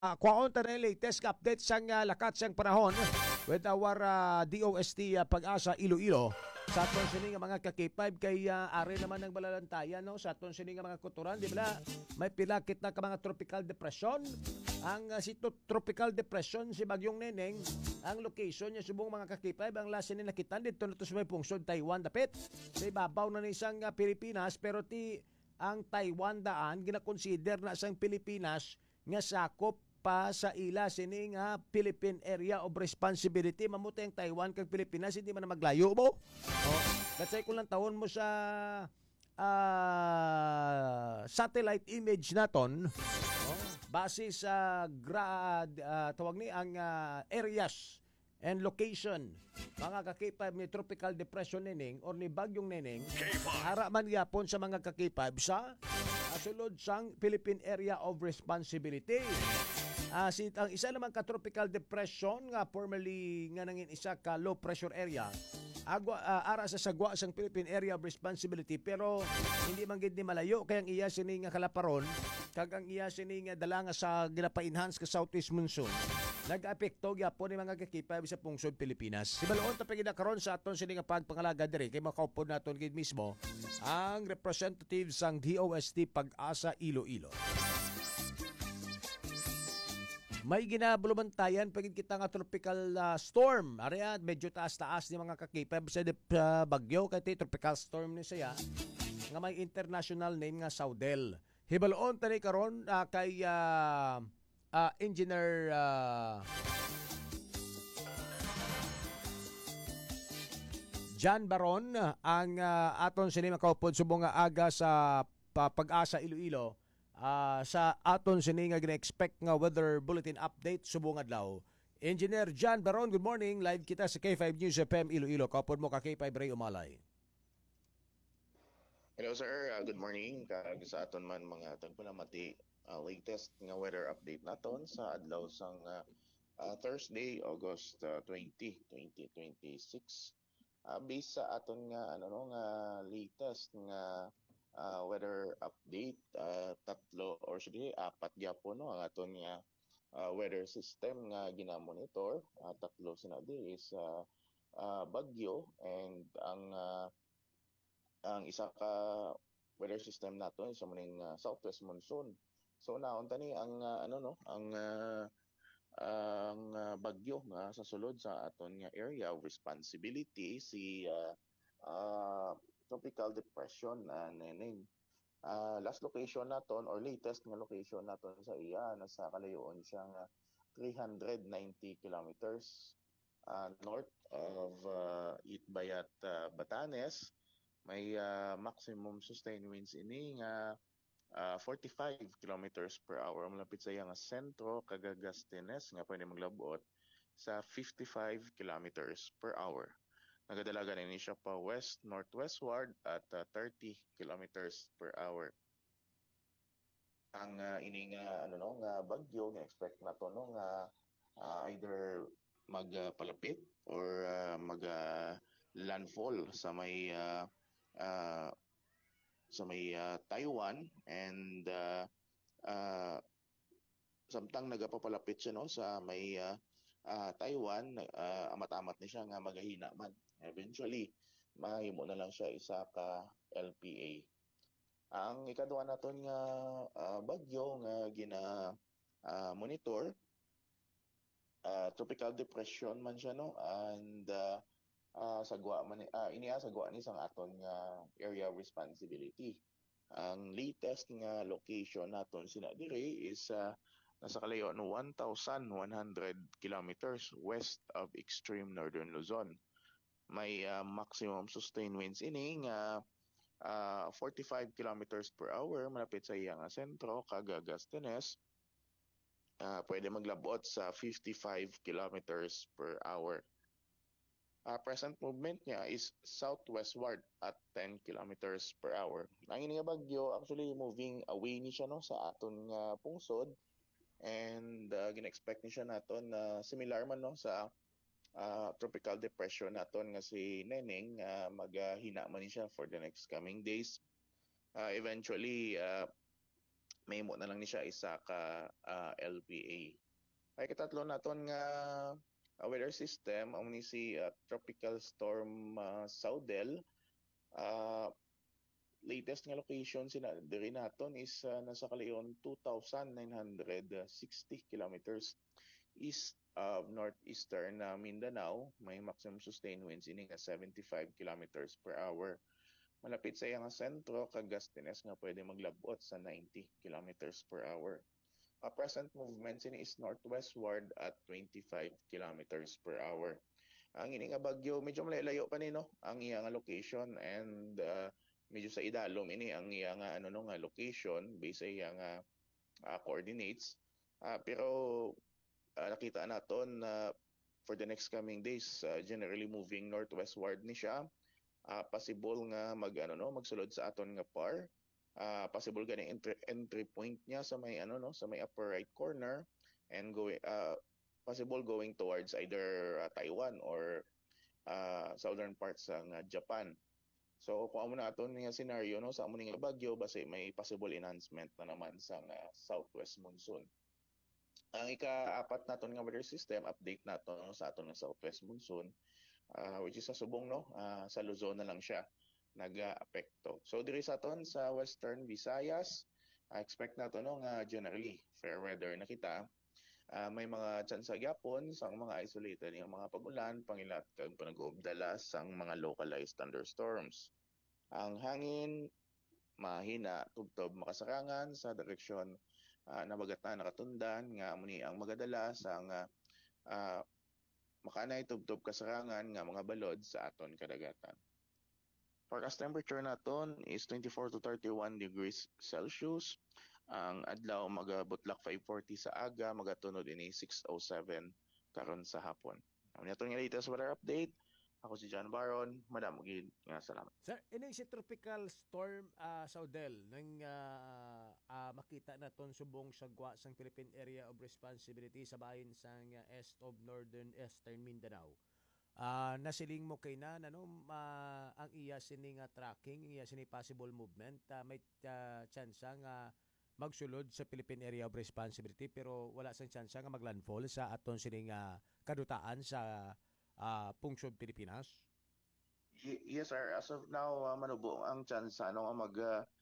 Kwaon ta na latest update sang lakat sang panahon with our DOST Pag-asa Iloilo. Sa aton sini nga mga kakipay kay ari naman ng balalantayan no sa aton sini nga mga kuturan di ba may pilakit na ka mga tropical depression. Ang si tropical depression si Bagyong Neneng ang location niya subong mga kakipay ang last ni nakitan dito na to sa may pungsod Taiwan dapit sa ibabaw na ni isang Pilipinas pero ti ang Taiwan daan gina-consider na sang Pilipinas nga sakop pa sa ila sini nga Philippine Area of Responsibility mamutay ang Taiwan kag Pilipinas hindi man na maglayo mo. Kasi kung lang taon mo sa satellite image naton base sa tawag ni ang areas and location mga kakipab ni tropical depression Neneng or ni bagyong Neneng hara man yapon sa mga kakipab sa sulod sang Philippine Area of Responsibility. Ang isa naman ka tropical depression nga formerly nga nangin isa ka low pressure area ara sa sagwa sang Philippine Area of Responsibility pero hindi man gid ni malayo kay ang iya sini nga kalaparon kag ang iya sini nga dala nga sa ginapa-enhance ka southeast monsoon nag-apekto gyapon ni mga kakipay sa pungsod Pilipinas. Sibaloon ta pagid karon sa aton sini nga pagpangalaga diri kay makaupo naton gid mismo ang representative sang DOST Pag-asa Iloilo. May ginabulumantayan pagid kita nga tropical storm. Ariya medyo taas-taas ni mga kakipay sa bagyo kay tropical storm ni saya nga may international name nga Saudel. Hibaloon tani karon kay Engineer John Baron ang aton sini makaupod subong nga aga sa Pag-asa Iloilo. Sa aton sini nga gina-expect nga weather bulletin update subong adlaw. Engineer John Baron, good morning. Live kita sa K5 News FM Iloilo. Kaupod mo ka K5 Ray Umalay. Hello sir, good morning. Kag sa aton man mga tagpalamati latest nga weather update naton sa adlaw sang Thursday, August 20, 2026. Based sa aton nga nga latest nga weather update, tatlo or sige apat gyapon no ang aton nga weather system nga ginamonitor. Tatlo sinadi is bagyo and ang isa ka weather system nato sa maning southwest monsoon. So naon tani ang bagyo nga sa sulod sa aton nga area of responsibility si tropical depression Neneng. Last location naton or latest nga location naton sa iya nasa kalayoon siyang 390 kilometers north of Itbayat, Batanes. May maximum sustained winds ini nga 45 kilometers per hour. Malapit sa iya nga sentro Cagagastinez nga pwede maglabot sa 55 kilometers per hour. Nagadalaga na siya pa west-northwestward at 30 kilometers per hour. Ang ini nga nga bagyo nga expect nato no nga either magpalapit or mag landfall Taiwan and samtang nagapapalapit siya no sa may Taiwan, amat-amat ni siya nga magahina man. Eventually, mahimo na lang siya isa ka LPA. Ang ikaduha naton nga bagyo nga monitor, tropical depression man siya no and sagwa man sagwa ni sang aton nga area of responsibility. Ang latest nga location naton sina diri is nasa kalayo no 1,100 kilometers west of extreme northern Luzon. May maximum sustained winds ini nga 45 kilometers per hour malapit sa iyang sentro Cagagastinez. Pwede maglabot sa 55 kilometers per hour. Present movement niya is southwestward at 10 kilometers per hour. Ang ini nga bagyo actually moving away ni siya no sa aton nga pungsod and gina-expect ni siya naton na similar man no sa tropical depression naton nga si Neneng, maghina man ni siya for the next coming days. Eventually mahimo na lang ni siya isa ka LPA. Ay katatlo naton nga weather system ang ni si Tropical Storm Saudel. Uh, Latest nga location diri naton is nasa kalayon 2,960 kilometers east of northeastern Mindanao. May maximum sustained winds ini nga 75 kilometers per hour. Malapit sa iyang sentro kag gustiness nga pwede maglabot sa 90 kilometers per hour. Present movement ini is northwestward at 25 kilometers per hour. Ang ini nga bagyo medyo malayo pa ni no ang iyang location, and medyo sa idalom ini ang iyang nga location based sa iyang coordinates. Pero nakita naton for the next coming days generally moving northwestward ni siya. Possible nga magsulod sa aton nga par. Possible gani entry point niya sa may sa may upper right corner, and possible going towards either Taiwan or southern parts ng Japan. So kung amo na aton nga scenario sa amo nga bagyo base may possible enhancement na naman sa southwest monsoon. Ang ika-apat naton nga weather system update naton sa aton nga southwest monsoon, which is sa subong sa Luzon na lang siya nag-apekto. So diri sa aton sa Western Visayas, expect nato nga generally fair weather na kita. May mga tsansa gyapon sang mga isolated nga mga pag-ulan, pangilat kag panag-uubdala sang mga localized thunderstorms. Ang hangin mahina tubtob makasarangan sa direksyon na bagatan nakatundan nga amo ni ang magadala sang makanay tubtob kasarangan nga mga balod sa aton kadagatan. Forecast temperature naton is 24 to 31 degrees Celsius. Ang adlaw magabutlak 5:40 sa aga, magatunod ini 6:07 karon sa hapon. Ang naton nga latest weather update. Ako si John Baron. Madamo gid nga salamat. Sir, ini si Tropical Storm Saudel nang makita naton subong sagwa sang Philippine Area of Responsibility sa bahin sang east of northern eastern Mindanao. Nasiling mo kay na ang iya sini nga tracking, iya sini possible movement, may chance nga magsulod sa Philippine Area of Responsibility pero wala sang chance nga maglandfall sa aton sini nga kadutaan sa pungsod Pilipinas. Yes sir, as of now manubo ang chance nga mag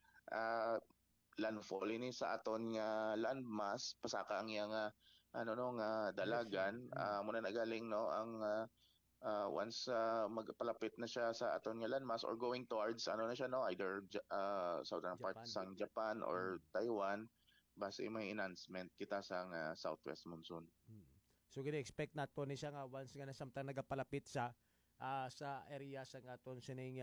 landfall ini sa aton nga landmass pasaka ang iya nga nga dalagan. Muna nagaling ang once magpalapit na siya sa aton nga landmass or going towards na siya either southern part sang Japan or Taiwan, base may enhancement kita sang southwest monsoon. So gina-expect nato ni siya nga once nga nasamtang nagapalapit sa area sa aton sining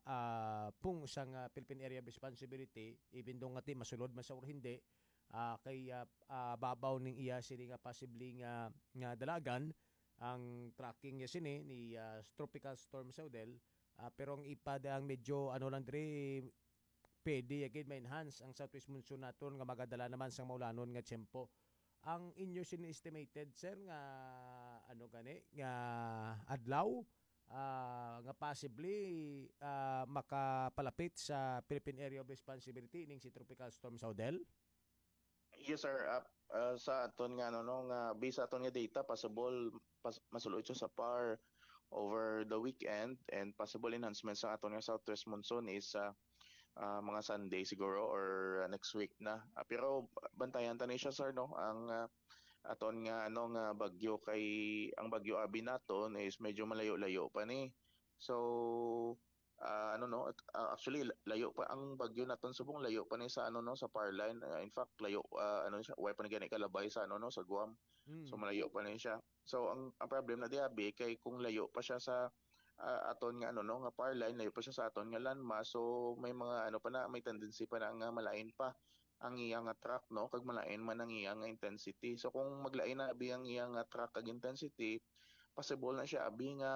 sang Philippine Area of Responsibility, even though nga masulod man sa or hindi, kay babaw ning iya sini nga possibly nga dalagan ang tracking niya sini ni Tropical Storm Saudel, pero ang ipad ang medyo lang diri pwede again ma-enhance ang southwest monsoon naton nga magadala naman sang maulanon nga tiyempo. Ang inyo sini-estimated sir nga gani nga adlaw nga possibly makapalapit sa Philippine Area of Responsibility ning si Tropical Storm Saudel? Yes sir, sa aton nga based sa aton nga data possible masulod siya sa par over the weekend, and possible enhancement sa aton nga southwest monsoon is mga Sunday siguro or next week na. Pero bantayan ta ni siya sir ang aton nga nga bagyo kay ang bagyo abi naton is medyo malayo-layo pa ni. So actually layo pa ang bagyo naton subong, layo pa ni sa sa par line. In fact layo siya way pa ni gani kalabay sa sa Guam. So malayo pa ni siya. So ang problem na diabi kay kung layo pa siya sa aton nga nga par line, layo pa siya sa aton nga landmass, so may mga may tendency pa na nga malain pa ang iyang track kag malain man ang iyang intensity. So kung maglain na abi ang iyang track kag intensity, possible na siya abi nga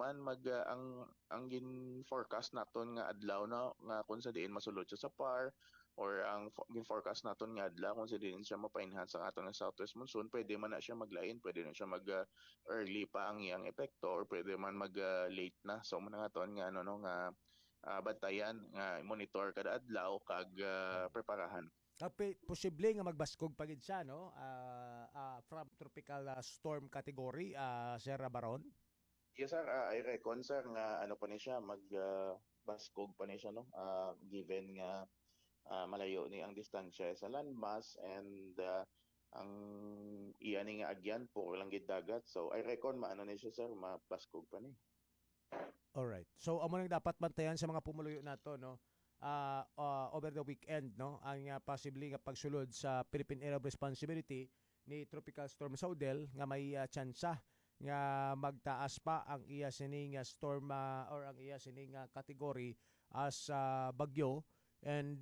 ang gin forecast naton nga adlaw nga kung sa diin masulod siya sa par, or ang gin forecast naton nga adlaw kung sa diin siya mapa-enhance ang aton nga southwest monsoon, pwede man na siya maglain, pwede na siya mag early pa ang iyang epekto, or pwede man mag late na. So man nga aton nga nga bantayan nga monitor kada adlaw kag preparahan. Kape posible nga magbaskog pa gid siya, no? From tropical storm category, Sir Baron. Yes sir, I reckon sir nga ano pa ni siya baskog pa ni siya no. Given nga malayo ni ang distansya sa landmass and ang iyan ni nga agyan po lang gid dagat. So I reckon maano ni siya sir, mabaskog pa ni. Alright. So amo nang dapat bantayan sa mga pumuluyo nato, no? Over the weekend, no? Ang possibly nga pagsulod sa Philippine Area of Responsibility ni Tropical Storm Saudel nga may tsansa nga magtaas pa ang iya sining storm or ang iya sining category as bagyo, and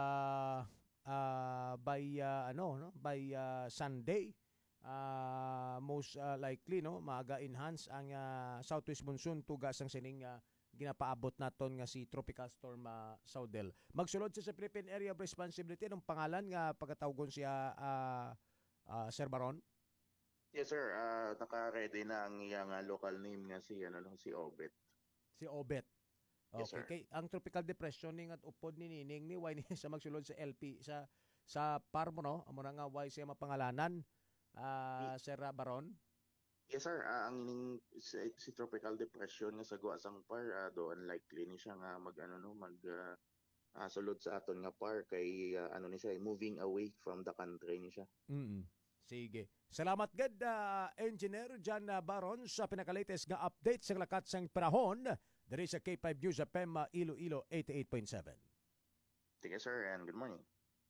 by Sunday most likely, no, maaga enhance ang southwest monsoon tugas ang sining ginapaabot naton nga si Tropical Storm Saudel. Magsulod siya sa Philippine Area of Responsibility. Anong pangalan nga pagkatawgon siya, Sir Baron? Yes sir, naka-ready na ang iyang local name nga si si Obet. Si Obet. Okay. Yes, sir. Kay ang tropical depression ning at upod ni Nining ni why ni sa magsulod sa LP sa Parmo, no? Amo na nga why siya mapangalanan, Sir Baron. Yes sir, ang ining si tropical depression nga sagwa sang par do unlikely ni siya nga sulod sa aton nga par kay ni siya moving away from the country ni siya. Sige. Salamat gid, Engineer John Baron sa pinaka-latest nga update sa lakat sang panahon diri sa K5 News FM Iloilo 88.7. Sige sir, and good morning.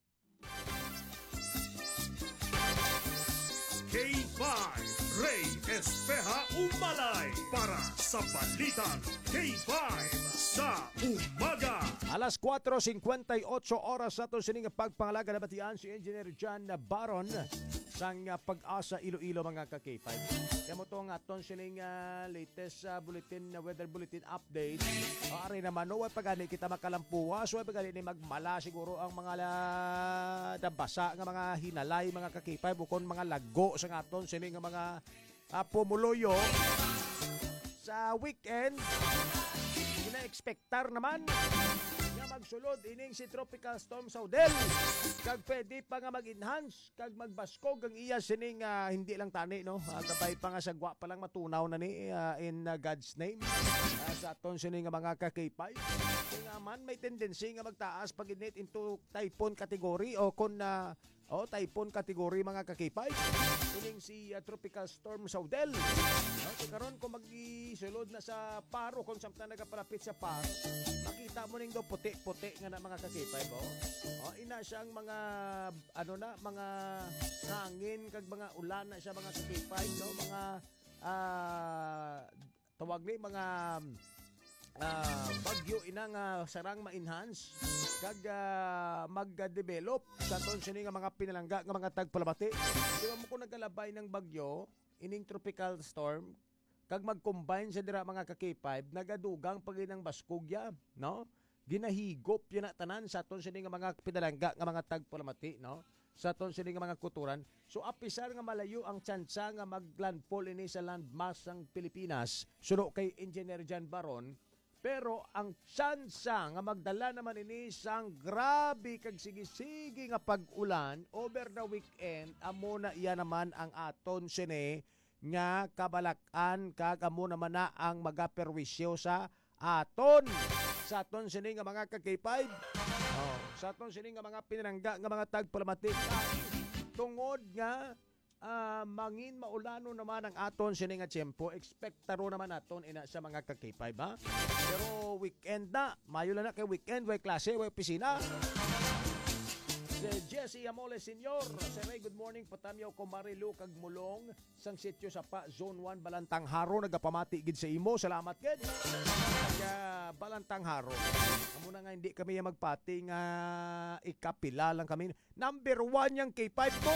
K5 Ray Espeja Umalay para sa Balitang K5 sa umaga. Alas 4:58 oras sa aton sining pagpangalaga na batian si Engineer John Baron sang Pag-asa Iloilo mga ka-K5. Kaya mo itong aton sining latest bulletin, weather bulletin update. Ari naman, no, pagani kita makalampuwas, so pagani ni magmala siguro ang mga nabasa nga mga hinalay mga ka-K5 bukon mga lago sa aton sining mga pumuloyo sa weekend. Ina-expectar naman nga magsulod ining si Tropical Storm Saudel. Kag pwede pa nga mag-enhance kag magbaskog ang iya sining hindi lang tani, no. Gabay pa nga sagwa pa lang matunaw na ni in God's name. Sa aton sining mga ka-K5. Nga man may tendency nga magtaas pag init into typhoon category o kun typhoon category mga ka-K5. Ining si Tropical Storm Saudel. Karon kung mag-isulod na sa Paro, kung samtang nagapalapit sa Paro, makita mo ning do puti-puti nga na mga ka-K5. Ina siyang mga mga hangin kag mga ulan na siya mga ka-K5, no, mga tawag ni mga bagyo inang sarang ma-enhance kag mag-develop sa ton sini nga mga pinalangga nga mga tagpalamati. Di mo ko nagalabay ng bagyo ining tropical storm kag mag-combine sa dira mga ka-K5 nagadugang paginang baskogya, no? Ginahigop yan na tanan sa ton sini nga mga pinalangga nga mga tagpalamati, no? Sa ton sini nga mga kuturan. So apisar nga malayo ang tsansa nga maglandfall ini sa landmass ng Pilipinas suno kay Engineer John Baron. Pero ang tsansa nga magdala naman ini sang grabe kag sige-sige nga pag-ulan over the weekend, amo na iya naman ang aton sini nga kabalakan kag amo naman na ang magaperwisyo sa aton sini nga mga ka-K5. Sa aton sini nga mga pinangga nga mga tagpalamati tungod nga mangin maulano naman ang aton sini nga tiyempo, ekspektaro naman aton ina sa mga ka-K5, ha? Pero weekend na, mayo lang na kay weekend, way klase, way opisina. Si Jesse Amole Senior, si Ray, good morning, Patamyaw ko Marilu kag Mulong sang sityo sa Zone 1 Balantang Haro, nagapamati gid sa imo, salamat gid. Kaya Balantang Haro, amo na nga hindi kami magpati nga ikapila lang kami. Number 1 yang K5 ko.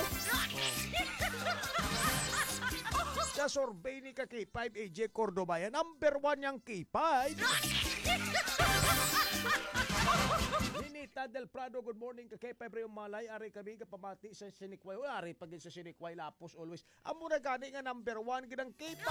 Sa survey ni ka-K5 AJ Cordoba, number 1 yang K5. Ninita del Prado, good morning kay Pebre Malay. Ari kami kapamati sa Sinikway. O ari pag sa Sinikway lapos always. Amo na gani nga number 1 ginang K5.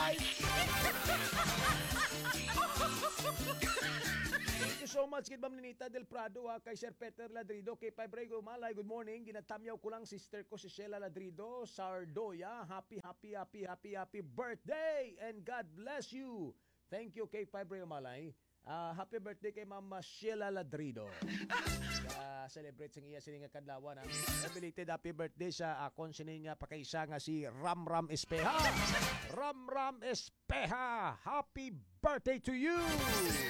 Thank you so much kay Ma'am Ninita del Prado kay Sir Peter Ladrido, kay Pebre Malay. Good morning. Ginatamyaw ko lang sister ko si Sheila Ladrido, Sardoya. Happy birthday and God bless you. Thank you kay Pebre Malay. Happy birthday kay Mama Sheila Ladrido. Celebrate sang iya sining kadlawan. Belated happy birthday sa akon sining pakaisa nga si Ramram Espeha. Ramram Espeha, happy birthday to you.